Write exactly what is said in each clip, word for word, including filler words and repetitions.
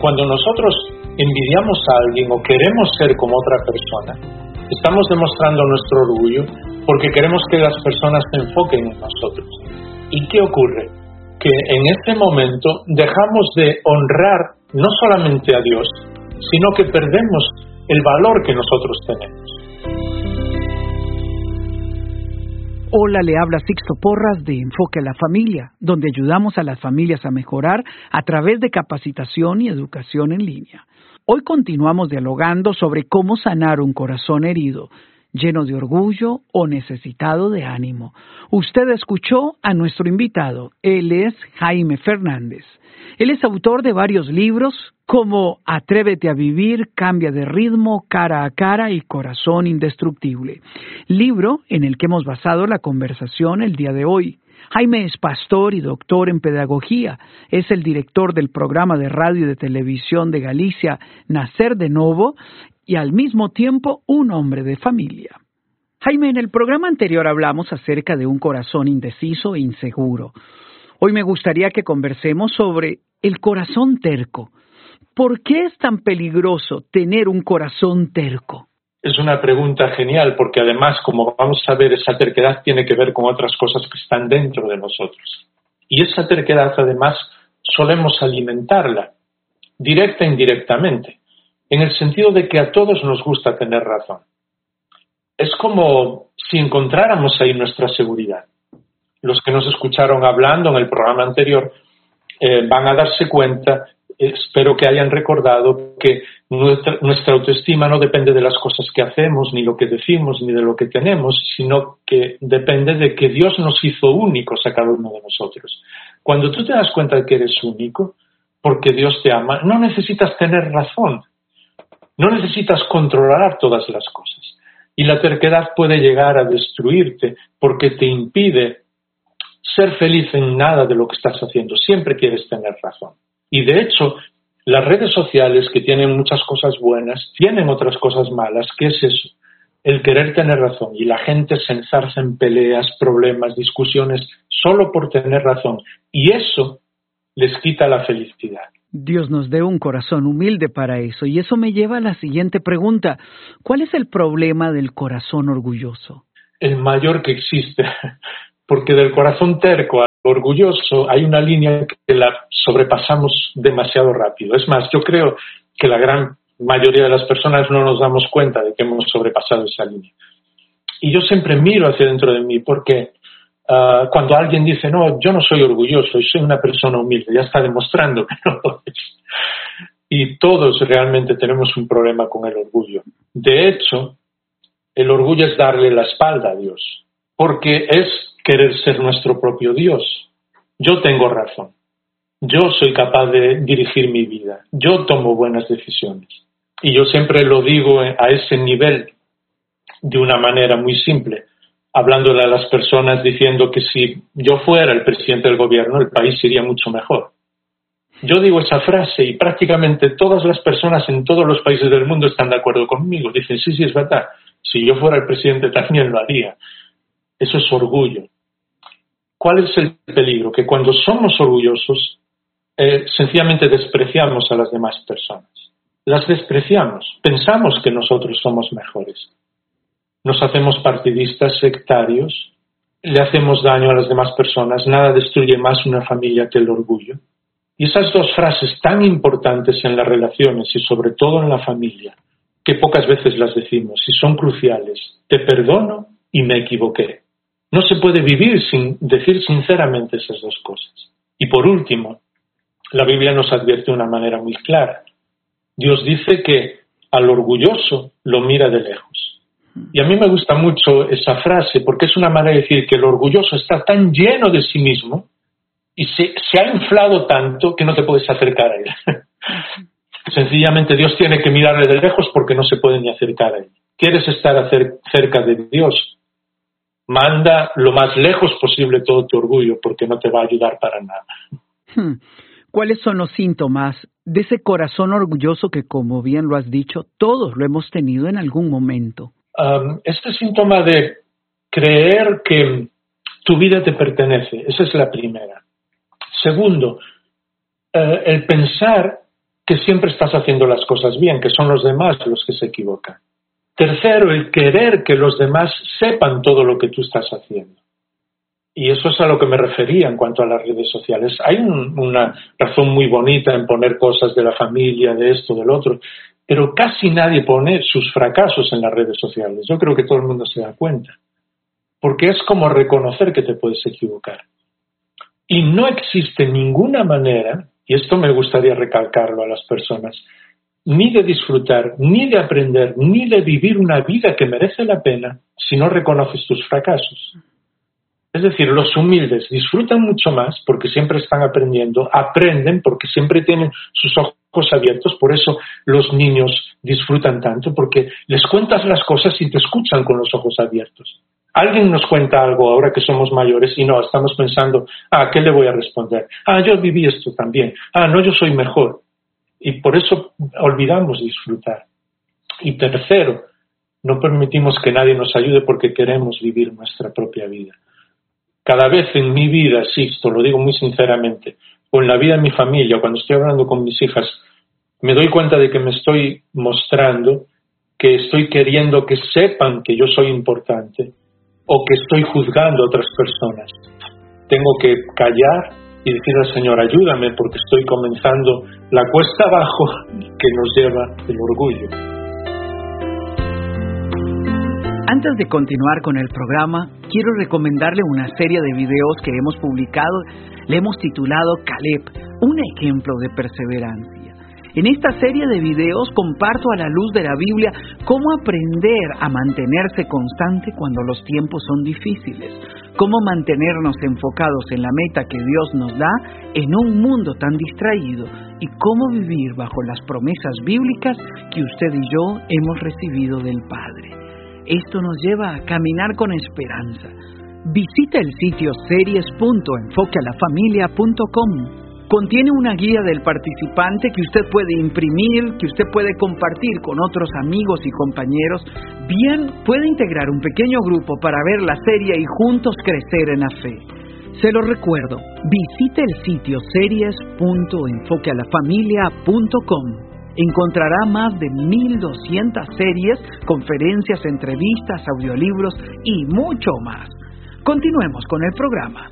Cuando nosotros envidiamos a alguien o queremos ser como otra persona, estamos demostrando nuestro orgullo porque queremos que las personas se enfoquen en nosotros. ¿Y qué ocurre? Que en este momento dejamos de honrar no solamente a Dios, sino que perdemos el valor que nosotros tenemos. Hola, le habla Sixto Porras de Enfoque a la Familia, donde ayudamos a las familias a mejorar a través de capacitación y educación en línea. Hoy continuamos dialogando sobre cómo sanar un corazón herido, lleno de orgullo o necesitado de ánimo. Usted escuchó a nuestro invitado. Él es Jaime Fernández. Él es autor de varios libros como Atrévete a vivir, Cambia de ritmo, Cara a cara y Corazón indestructible. Libro en el que hemos basado la conversación el día de hoy. Jaime es pastor y doctor en pedagogía. Es el director del programa de radio y de televisión de Galicia, Nacer de Novo, y al mismo tiempo un hombre de familia. Jaime, en el programa anterior hablamos acerca de un corazón indeciso e inseguro. Hoy me gustaría que conversemos sobre el corazón terco. ¿Por qué es tan peligroso tener un corazón terco? Es una pregunta genial porque además, como vamos a ver, esa terquedad tiene que ver con otras cosas que están dentro de nosotros. Y esa terquedad además solemos alimentarla, directa e indirectamente, en el sentido de que a todos nos gusta tener razón. Es como si encontráramos ahí nuestra seguridad. Los que nos escucharon hablando en el programa anterior eh, van a darse cuenta, eh, espero que hayan recordado, que nuestra, nuestra autoestima no depende de las cosas que hacemos, ni lo que decimos, ni de lo que tenemos, sino que depende de que Dios nos hizo únicos a cada uno de nosotros. Cuando tú te das cuenta de que eres único, porque Dios te ama, no necesitas tener razón, no necesitas controlar todas las cosas. Y la terquedad puede llegar a destruirte porque te impide ser feliz en nada de lo que estás haciendo. Siempre quieres tener razón. Y de hecho, las redes sociales, que tienen muchas cosas buenas, tienen otras cosas malas. ¿Qué es eso? El querer tener razón. Y la gente se enzarza en peleas, problemas, discusiones, solo por tener razón. Y eso les quita la felicidad. Dios nos dé un corazón humilde para eso. Y eso me lleva a la siguiente pregunta. ¿Cuál es el problema del corazón orgulloso? El mayor que existe. Porque del corazón terco al orgulloso hay una línea que la sobrepasamos demasiado rápido. Es más, yo creo que la gran mayoría de las personas no nos damos cuenta de que hemos sobrepasado esa línea. Y yo siempre miro hacia dentro de mí porque uh, cuando alguien dice, no, yo no soy orgulloso, yo soy una persona humilde, ya está demostrando que no lo es. Y todos realmente tenemos un problema con el orgullo. De hecho, el orgullo es darle la espalda a Dios, porque es querer ser nuestro propio Dios. Yo tengo razón. Yo soy capaz de dirigir mi vida. Yo tomo buenas decisiones. Y yo siempre lo digo a ese nivel de una manera muy simple, hablándole a las personas diciendo que si yo fuera el presidente del gobierno, el país iría mucho mejor. Yo digo esa frase y prácticamente todas las personas en todos los países del mundo están de acuerdo conmigo. Dicen, sí, sí, es verdad. Si yo fuera el presidente también lo haría. Eso es orgullo. ¿Cuál es el peligro? Que cuando somos orgullosos, eh, sencillamente despreciamos a las demás personas. Las despreciamos. Pensamos que nosotros somos mejores. Nos hacemos partidistas, sectarios, le hacemos daño a las demás personas. Nada destruye más una familia que el orgullo. Y esas dos frases tan importantes en las relaciones y sobre todo en la familia, que pocas veces las decimos y son cruciales. Te perdono y me equivoqué. No se puede vivir sin decir sinceramente esas dos cosas. Y por último, la Biblia nos advierte de una manera muy clara. Dios dice que al orgulloso lo mira de lejos. Y a mí me gusta mucho esa frase porque es una manera de decir que el orgulloso está tan lleno de sí mismo y se, se ha inflado tanto que no te puedes acercar a él. Sencillamente Dios tiene que mirarle de lejos porque no se puede ni acercar a él. ¿Quieres estar cerca de Dios? Manda lo más lejos posible todo tu orgullo porque no te va a ayudar para nada. ¿Cuáles son los síntomas de ese corazón orgulloso que, como bien lo has dicho, todos lo hemos tenido en algún momento? Um, este síntoma de creer que tu vida te pertenece, esa es la primera. Segundo, uh, el pensar que siempre estás haciendo las cosas bien, que son los demás los que se equivocan. Tercero, el querer que los demás sepan todo lo que tú estás haciendo. Y eso es a lo que me refería en cuanto a las redes sociales. Hay un, una razón muy bonita en poner cosas de la familia, de esto, del otro, pero casi nadie pone sus fracasos en las redes sociales. Yo creo que todo el mundo se da cuenta. Porque es como reconocer que te puedes equivocar. Y no existe ninguna manera, y esto me gustaría recalcarlo a las personas, ni de disfrutar, ni de aprender, ni de vivir una vida que merece la pena si no reconoces tus fracasos. Es decir, los humildes disfrutan mucho más porque siempre están aprendiendo, aprenden porque siempre tienen sus ojos abiertos, por eso los niños disfrutan tanto, porque les cuentas las cosas y te escuchan con los ojos abiertos. Alguien nos cuenta algo ahora que somos mayores y no, estamos pensando, ah, ¿qué le voy a responder? Ah, yo viví esto también. Ah, no, yo soy mejor. Y por eso olvidamos disfrutar. Y tercero, no permitimos que nadie nos ayude porque queremos vivir nuestra propia vida. Cada vez en mi vida, Sixto, lo digo muy sinceramente, o en la vida de mi familia, cuando estoy hablando con mis hijas, me doy cuenta de que me estoy mostrando, que estoy queriendo que sepan que yo soy importante, o que estoy juzgando a otras personas. Tengo que callar y decir al Señor, ayúdame, porque estoy comenzando la cuesta abajo que nos lleva el orgullo. Antes de continuar con el programa, quiero recomendarle una serie de videos que hemos publicado. Le hemos titulado Caleb, un ejemplo de perseverancia. En esta serie de videos comparto a la luz de la Biblia cómo aprender a mantenerse constante cuando los tiempos son difíciles, cómo mantenernos enfocados en la meta que Dios nos da en un mundo tan distraído y cómo vivir bajo las promesas bíblicas que usted y yo hemos recibido del Padre. Esto nos lleva a caminar con esperanza. Visita el sitio series punto enfoque a la familia punto com. Contiene una guía del participante que usted puede imprimir, que usted puede compartir con otros amigos y compañeros. Bien, puede integrar un pequeño grupo para ver la serie y juntos crecer en la fe. Se lo recuerdo, visite el sitio series punto enfoque a la familia punto com. Encontrará más de mil doscientas series, conferencias, entrevistas, audiolibros y mucho más. Continuemos con el programa.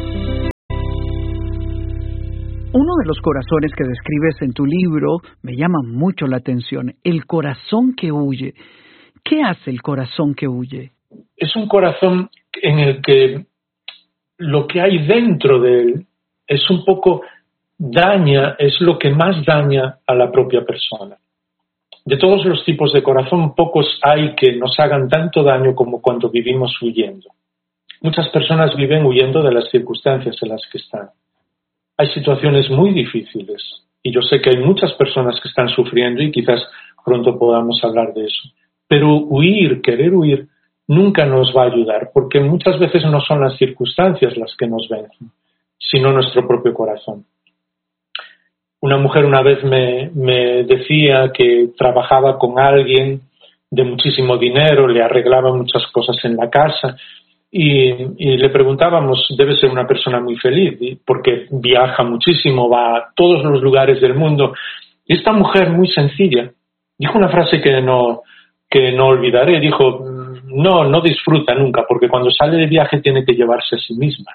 Uno de los corazones que describes en tu libro me llama mucho la atención, el corazón que huye. ¿Qué hace el corazón que huye? Es un corazón en el que lo que hay dentro de él es un poco daña, es lo que más daña a la propia persona. De todos los tipos de corazón, pocos hay que nos hagan tanto daño como cuando vivimos huyendo. Muchas personas viven huyendo de las circunstancias en las que están. Hay situaciones muy difíciles y yo sé que hay muchas personas que están sufriendo y quizás pronto podamos hablar de eso. Pero huir, querer huir, nunca nos va a ayudar porque muchas veces no son las circunstancias las que nos vencen, sino nuestro propio corazón. Una mujer una vez me, me decía que trabajaba con alguien de muchísimo dinero, le arreglaba muchas cosas en la casa y, y le preguntábamos, debe ser una persona muy feliz porque viaja muchísimo, va a todos los lugares del mundo. Y esta mujer muy sencilla dijo una frase que no, que no olvidaré, dijo, no, no disfruta nunca porque cuando sale de viaje tiene que llevarse a sí misma.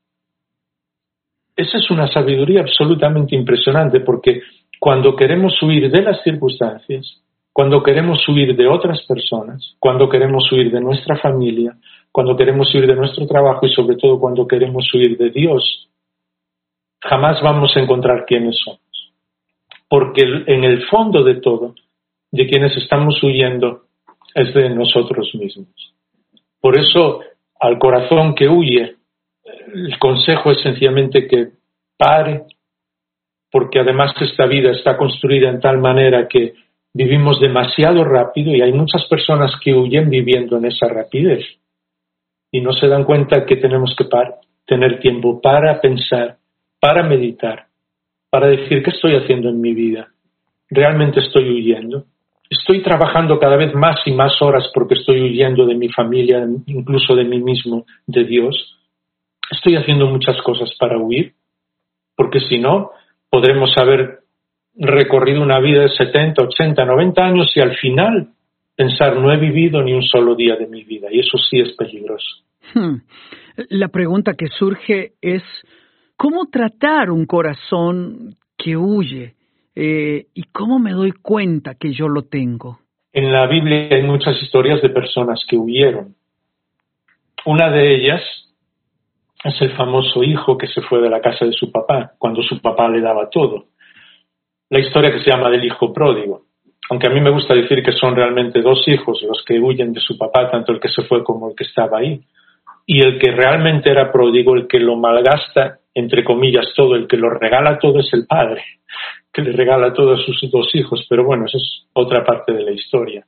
Esa es una sabiduría absolutamente impresionante porque cuando queremos huir de las circunstancias, cuando queremos huir de otras personas, cuando queremos huir de nuestra familia, cuando queremos huir de nuestro trabajo y sobre todo cuando queremos huir de Dios, jamás vamos a encontrar quiénes somos. Porque en el fondo de todo, de quienes estamos huyendo es de nosotros mismos. Por eso, al corazón que huye, el consejo es sencillamente que pare, porque además esta vida está construida en tal manera que vivimos demasiado rápido y hay muchas personas que huyen viviendo en esa rapidez y no se dan cuenta que tenemos que par- tener tiempo para pensar, para meditar, para decir qué estoy haciendo en mi vida. ¿Realmente estoy huyendo? Estoy trabajando cada vez más y más horas porque estoy huyendo de mi familia, incluso de mí mismo, de Dios. Estoy haciendo muchas cosas para huir, porque si no, podremos haber recorrido una vida de setenta, ochenta, noventa años y al final pensar no he vivido ni un solo día de mi vida, y eso sí es peligroso. Hmm. La pregunta que surge es, ¿cómo tratar un corazón que huye? Eh, ¿Y cómo me doy cuenta que yo lo tengo? En la Biblia hay muchas historias de personas que huyeron. Una de ellas es el famoso hijo que se fue de la casa de su papá, cuando su papá le daba todo. La historia que se llama del hijo pródigo. Aunque a mí me gusta decir que son realmente dos hijos los que huyen de su papá, tanto el que se fue como el que estaba ahí. Y el que realmente era pródigo, el que lo malgasta, entre comillas, todo, el que lo regala todo es el padre, que le regala todo a sus dos hijos. Pero bueno, eso es otra parte de la historia.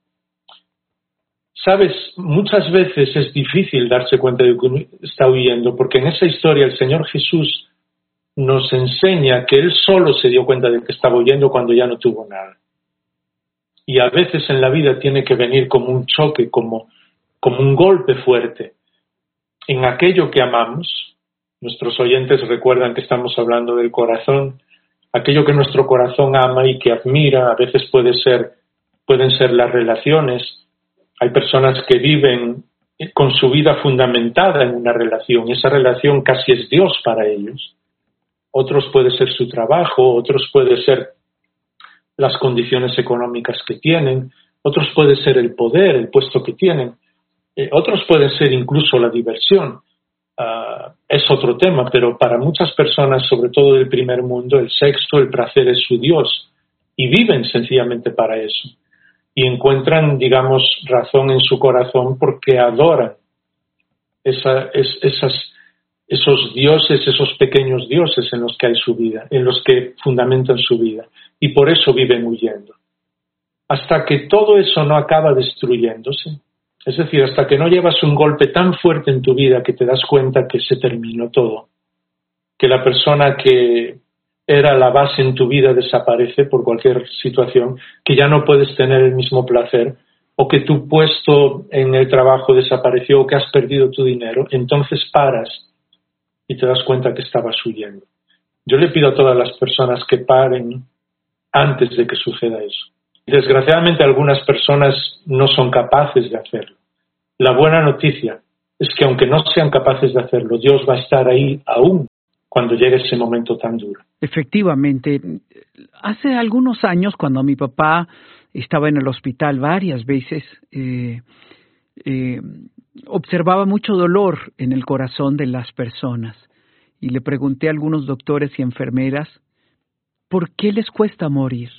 Sabes, muchas veces es difícil darse cuenta de que está huyendo, porque en esa historia el Señor Jesús nos enseña que Él solo se dio cuenta de que estaba huyendo cuando ya no tuvo nada. Y a veces en la vida tiene que venir como un choque, como, como un golpe fuerte en aquello que amamos. Nuestros oyentes recuerdan que estamos hablando del corazón, aquello que nuestro corazón ama y que admira. A veces puede ser, pueden ser las relaciones. Hay personas que viven con su vida fundamentada en una relación y esa relación casi es Dios para ellos. Otros puede ser su trabajo, otros puede ser las condiciones económicas que tienen, otros puede ser el poder, el puesto que tienen, eh, otros pueden ser incluso la diversión. Uh, es otro tema, pero para muchas personas, sobre todo del primer mundo, el sexo, el placer es su Dios y viven sencillamente para eso. Y encuentran, digamos, razón en su corazón porque adoran esa, es, esas, esos dioses, esos pequeños dioses en los que hay su vida, en los que fundamentan su vida. Y por eso viven huyendo. Hasta que todo eso no acaba destruyéndose. Es decir, hasta que no llevas un golpe tan fuerte en tu vida que te das cuenta que se terminó todo. Que la persona que era la base en tu vida desaparece por cualquier situación, que ya no puedes tener el mismo placer, o que tu puesto en el trabajo desapareció, o que has perdido tu dinero, entonces paras y te das cuenta que estabas huyendo. Yo le pido a todas las personas que paren antes de que suceda eso. Desgraciadamente algunas personas no son capaces de hacerlo. La buena noticia es que aunque no sean capaces de hacerlo, Dios va a estar ahí aún cuando llegue ese momento tan duro. Efectivamente, hace algunos años cuando mi papá estaba en el hospital varias veces, eh, eh, observaba mucho dolor en el corazón de las personas y le pregunté a algunos doctores y enfermeras, ¿por qué les cuesta morir?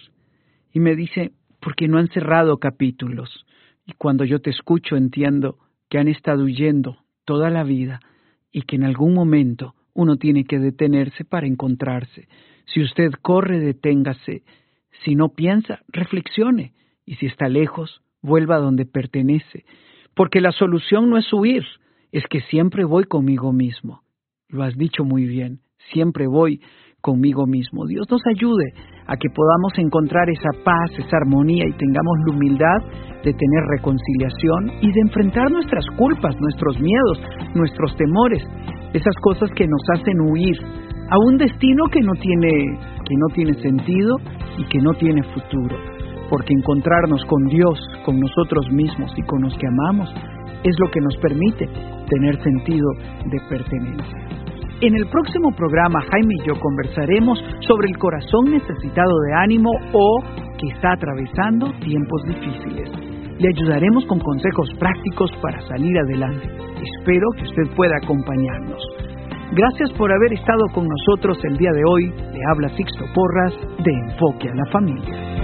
Y me dice, porque no han cerrado capítulos. Y cuando yo te escucho entiendo que han estado huyendo toda la vida y que en algún momento uno tiene que detenerse para encontrarse. Si usted corre, deténgase. Si no piensa, reflexione. Y si está lejos, vuelva a donde pertenece. Porque la solución no es huir, es que siempre voy conmigo mismo. Lo has dicho muy bien, siempre voy conmigo mismo. Dios nos ayude a que podamos encontrar esa paz, esa armonía y tengamos la humildad de tener reconciliación y de enfrentar nuestras culpas, nuestros miedos, nuestros temores, esas cosas que nos hacen huir a un destino que no tiene, que no tiene sentido y que no tiene futuro. Porque encontrarnos con Dios, con nosotros mismos y con los que amamos es lo que nos permite tener sentido de pertenencia. En el próximo programa, Jaime y yo conversaremos sobre el corazón necesitado de ánimo o que está atravesando tiempos difíciles. Le ayudaremos con consejos prácticos para salir adelante. Espero que usted pueda acompañarnos. Gracias por haber estado con nosotros el día de hoy. Le habla Sixto Porras de Enfoque a la Familia.